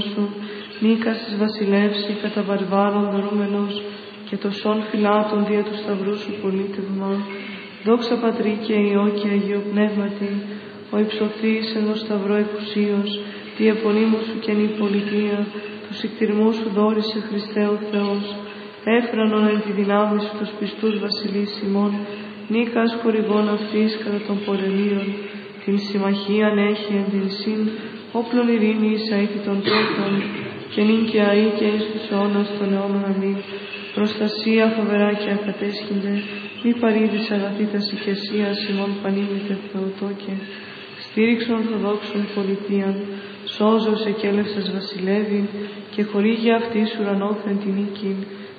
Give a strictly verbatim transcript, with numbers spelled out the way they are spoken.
σου, νίκας της βασιλεύση κατά βαρβάρων δωρούμενος και το σών φυλάτων δια του σταυρού σου πολίτευμα. Δόξα Πατρί και Υιό και Αγίο Πνεύματι, ο υψωθείς εν το σταυρό εκουσίως, τη επωνύμου σου καινή πολιτεία, του συκτηρμού σου δόρισε Χριστέ ο Θεός, έφρανον εν τη δυνάμει σου τους πιστούς βασιλείς ημών, νίκας χορηγών αυτής κατά των πολεμίων, την συμμαχίαν έχει εν την συν, όπλων ειρήνης αήθη των τόπων, και νυν και αεί και εις τους αιώνας των αιώνων αμήν. Προστασία φοβερά και ακατέσχυνται, μη παρήδης αγαθήτας ηκεσίας ημών πανήμητε Θεοτόκε. Στήριξον ορθοδόξων πολιτείαν, σώζος εκέλευσας βασιλεύει, και χορήγει αυτής ουρανόθεν την νίκην,